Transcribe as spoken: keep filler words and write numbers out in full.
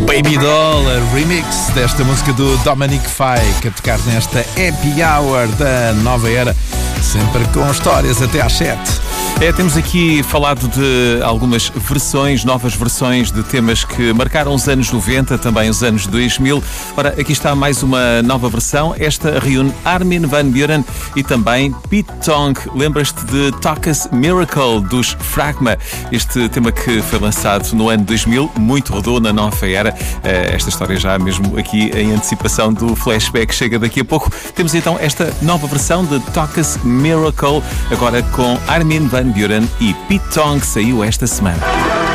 Baby Doll, a remix desta música do Dominic Fike, a tocar nesta Happy Hour da Nova Era, sempre com histórias até às sete. É, temos aqui falado de algumas versões, novas versões de temas que marcaram os anos noventa, também os anos dois mil. Ora, aqui está mais uma nova versão. Esta reúne Armin van Buuren e também Pete Tong. Lembras-te de Toca's Miracle dos Fragma? Este tema que foi lançado no ano dois mil, muito rodou na Nova Era. Esta história já mesmo aqui em antecipação do flashback chega daqui a pouco. Temos então esta nova versão de Toca's Miracle, agora com Armin van Buuren e Pete Tong, saiu esta semana.